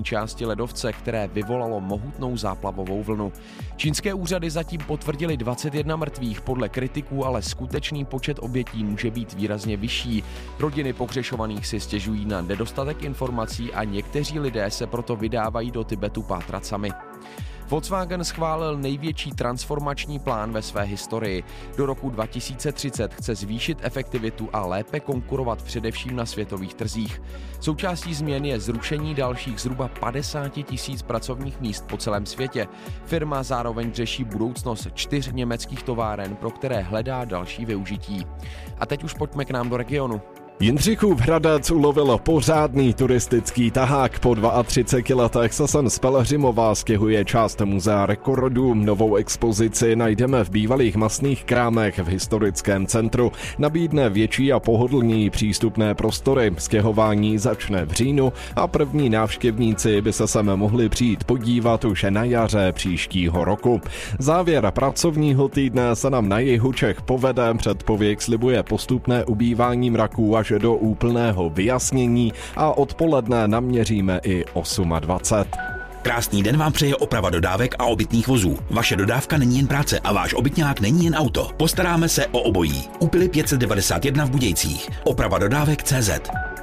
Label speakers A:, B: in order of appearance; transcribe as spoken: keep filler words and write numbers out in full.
A: části ledovce, které vyvolalo mohutnou záplavovou vlnu. Čínské úřady zatím potvrdili dvacet jedna mrtvých, podle kritiků ale skutečný počet obětí může být výrazně vyšší. Rodiny pohřešovaných si stěžují na nedostatek informací a někteří lidé se proto vydávají do Tibetu pátrat sami. Volkswagen schválil největší transformační plán ve své historii. Do roku dva tisíce třicet chce zvýšit efektivitu a lépe konkurovat především na světových trzích. Součástí změn je zrušení dalších zhruba padesát tisíc pracovních míst po celém světě. Firma zároveň řeší budoucnost čtyř německých továren, pro které hledá další využití. A teď už pojďme k nám do regionu.
B: Jindřichův Hradec ulovil pořádný turistický tahák. Po třiceti dvou letech se sem z Pelhřimova stěhuje část muzea rekordů. Novou expozici najdeme v bývalých masných krámech v historickém centru. Nabídne větší a pohodlněji přístupné prostory. Stěhování začne v říjnu a první návštěvníci by se sem mohli přijít podívat už na jaře příštího roku. Závěr pracovního týdne se nám na jihu Čech povede. Předpověď slibuje postupné ubývání mraků až do úplného vyjasnění a odpoledne naměříme i dvacet osm.
C: Krásný den vám přeje Oprava dodávek a obytných vozů. Vaše dodávka není jen práce a váš obytňák není jen auto. Postaráme se o obojí. Úpily pět set devadesát jedna v Budějcích. Oprava dodávek tečka cé zet.